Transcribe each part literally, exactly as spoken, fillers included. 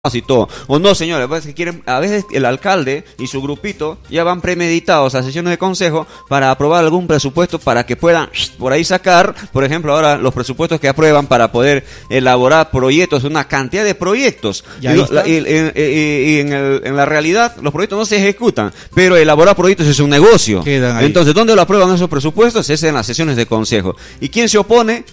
y todo, o no, señores, pues que quieren, a veces el alcalde y su grupito ya van premeditados a sesiones de consejo para aprobar algún presupuesto para que puedan por ahí sacar, por ejemplo, ahora los presupuestos que aprueban para poder elaborar proyectos, una cantidad de proyectos, y, la, y, y, y, y en, el, en la realidad los proyectos no se ejecutan, pero elaborar proyectos es un negocio. Entonces, ¿dónde lo aprueban esos presupuestos? Es en las sesiones de consejo. ¿Y quién se opone?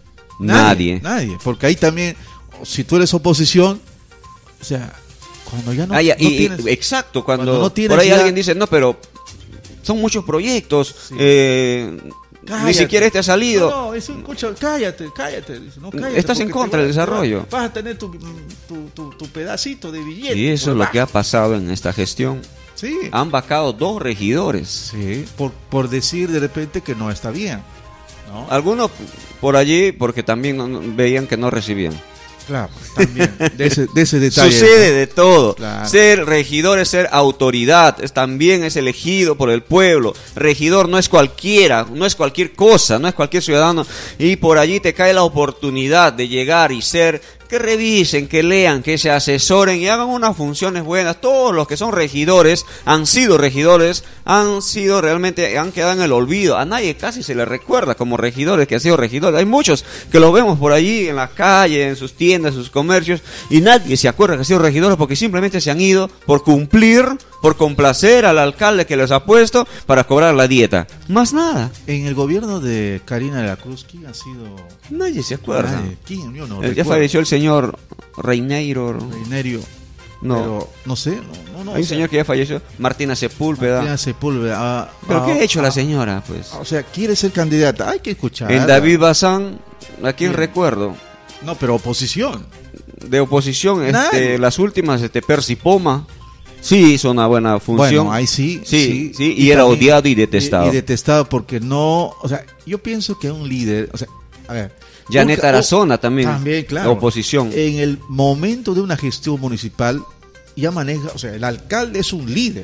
Nadie. Nadie, nadie, porque ahí también, si tú eres oposición, o sea, cuando ya no, ah, ya, no y, tienes... Exacto, cuando, cuando no tienes por ahí ya... alguien dice, no, pero son muchos proyectos, sí. eh, ni siquiera este ha salido. No, no, es un, escucha, cállate, cállate. No, cállate Estás en contra del desarrollo. Vas a tener tu, tu, tu, tu pedacito de billete. Y eso es lo que ha pasado en esta gestión. Sí. Han vacado dos regidores. Sí, por, por decir de repente que no está bien, ¿no? Algunos por allí porque también no, veían que no recibían. Claro, también, de ese, de ese detalle. Sucede de todo. Claro. Ser regidor es ser autoridad, es, también es elegido por el pueblo. Regidor no es cualquiera, no es cualquier cosa, no es cualquier ciudadano. Y por allí te cae la oportunidad de llegar y ser, que revisen, que lean, que se asesoren y hagan unas funciones buenas. Todos los que son regidores, han sido regidores, han sido realmente, han quedado en el olvido. A nadie casi se le recuerda como regidores que han sido regidores. Hay muchos que los vemos por allí en las calles, en sus tiendas, en sus comercios, y nadie se acuerda que han sido regidores porque simplemente se han ido por cumplir, por complacer al alcalde que les ha puesto para cobrar la dieta. Más nada. En el gobierno de Karina de la Cruz, ¿quién ha sido? Nadie se acuerda. Nadie. ¿Quién? Yo no el, ya falleció el señor Reineiro. Reinerio. No. Pero, no sé. No, no, no, Hay un sea, señor que ya falleció, Martina Sepúlveda. Martina Sepúlveda. Ah, ¿Pero ah, qué ha hecho ah, la señora, pues? O sea, quiere ser candidata. Hay que escuchar. En David Bazán, ¿a quién recuerdo? No, pero oposición. De oposición, este, las últimas, este, Percy Poma. Sí, hizo una buena función. Bueno, ahí sí. Sí, sí, sí y, y era también, odiado y detestado. Y, y detestado porque no, o sea, yo pienso que un líder, o sea, a ver. Janet Arazona también, también, claro. Oposición. En el momento de una gestión municipal, ya maneja, o sea, el alcalde es un líder.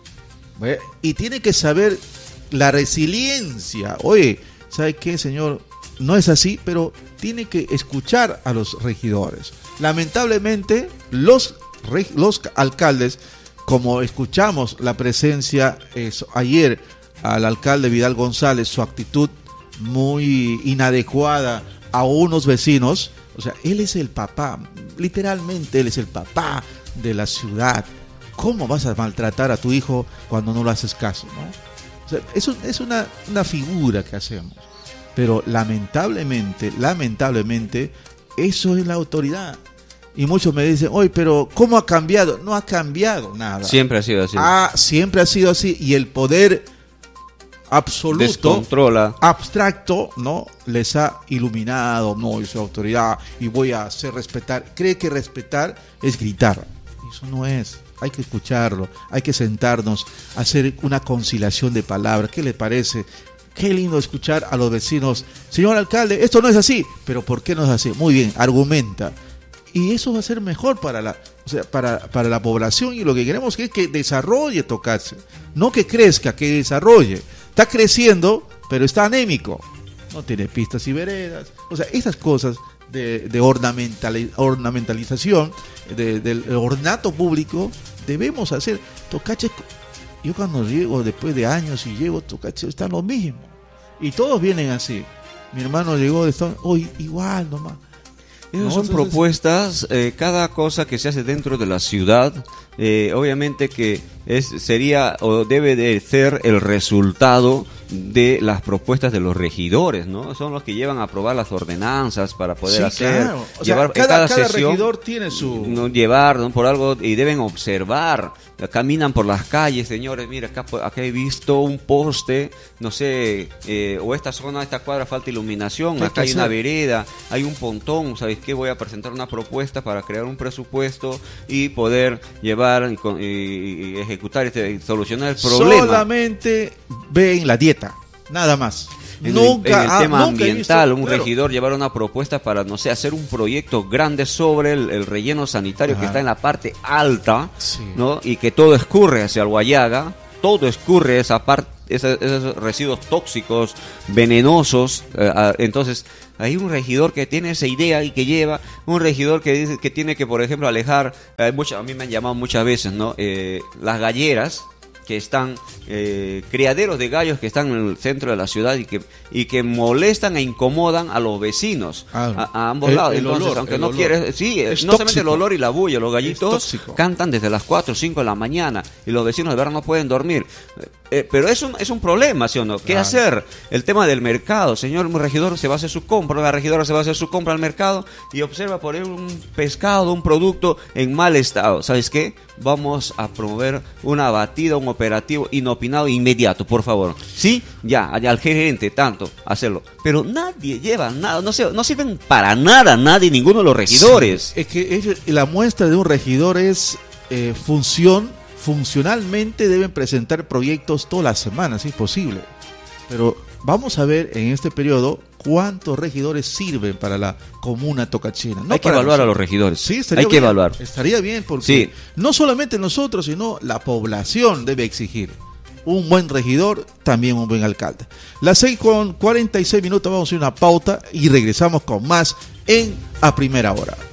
¿Ve? Y tiene que saber la resiliencia. Oye, ¿sabe qué, señor? No es así, pero tiene que escuchar a los regidores. Lamentablemente, los, los alcaldes, como escuchamos la presencia eh, ayer al alcalde Vidal González, su actitud muy inadecuada a unos vecinos, o sea, él es el papá, literalmente él es el papá de la ciudad. ¿Cómo vas a maltratar a tu hijo cuando no lo haces caso, no? O sea, eso es una, una figura que hacemos. Pero lamentablemente, lamentablemente, eso es la autoridad. Y muchos me dicen, oye, pero ¿cómo ha cambiado? No ha cambiado nada. Siempre ha sido así. Ah, siempre ha sido así. Y el poder absoluto, descontrola, abstracto, ¿no? Les ha iluminado, no, es su autoridad y voy a hacer respetar. Cree que respetar es gritar. Eso no es. Hay que escucharlo, hay que sentarnos, hacer una conciliación de palabras. ¿Qué le parece? Qué lindo escuchar a los vecinos. Señor alcalde, esto no es así. ¿Pero por qué no es así? Muy bien, argumenta. Y eso va a ser mejor para la, o sea, para, para la población. Y lo que queremos es que desarrolle Tocache. No que crezca, que desarrolle. Está creciendo, pero está anémico. No tiene pistas y veredas. O sea, esas cosas de, de ornamental, ornamentalización, de, del ornato público, debemos hacer. Tocache, yo cuando llego después de años y llego, Tocache está lo mismo. Y todos vienen así. Mi hermano llegó de Stone, hoy igual nomás. Esas no, son entonces... propuestas, eh, cada cosa que se hace dentro de la ciudad, eh, obviamente que es sería o debe de ser el resultado de las propuestas de los regidores, ¿no? Son los que llevan a aprobar las ordenanzas para poder sí, hacer, claro. O llevar sea, cada, cada, cada sesión, regidor tiene su no, llevar ¿no? por algo y deben observar, caminan por las calles, señores, mira acá, acá he visto un poste, no sé, eh, o esta zona, esta cuadra falta iluminación, acá hay una vereda, hay un pontón, ¿sabes qué? Voy a presentar una propuesta para crear un presupuesto y poder llevar y, y, y ejecutar este, y solucionar el problema. Solamente ven la dieta, nada más. En nunca, el, en el ah, tema nunca ambiental, visto, un claro. regidor llevar una propuesta para, no sé, hacer un proyecto grande sobre el, el relleno sanitario Ajá. que está en la parte alta, sí. ¿no? Y que todo escurre hacia el Guayaga, todo escurre esa parte esos, esos residuos tóxicos, venenosos. Eh, a, entonces, hay un regidor que tiene esa idea y que lleva, un regidor que dice que tiene que, por ejemplo, alejar, eh, mucho, a mí me han llamado muchas veces, ¿no? Eh, las galleras que están, eh, criaderos de gallos que están en el centro de la ciudad y que y que molestan e incomodan a los vecinos, ah, a, a ambos el, lados. El Entonces, olor, aunque el no olor. quieres, sí, Es no tóxico. solamente el olor y la bulla, los gallitos cantan desde las cuatro o cinco de la mañana y los vecinos de verdad no pueden dormir. Eh, pero es un, es un problema, ¿sí o no? ¿Qué Claro. hacer? El tema del mercado. Señor regidor, se va a hacer su compra, la regidora se va a hacer su compra al mercado y observa por ahí un pescado, un producto en mal estado. ¿Sabes qué? Vamos a promover una batida, un operativo inopinado inmediato, por favor. Sí, ya, allá al gerente, tanto, hacerlo. Pero nadie lleva nada, no, se, no sirven para nada, nadie, ninguno de los regidores. Sí, es que es, la muestra de un regidor es eh, función, funcionalmente deben presentar proyectos todas las semanas, si es posible. Pero vamos a ver en este periodo cuántos regidores sirven para la comuna tocachina. No Hay que para evaluar nosotros. a los regidores. Sí, estaría Hay que bien, evaluar. Estaría bien porque Sí. no solamente nosotros, sino la población debe exigir un buen regidor, también un buen alcalde. Las seis con cuarenta y seis minutos, vamos a hacer una pauta y regresamos con más en A Primera Hora.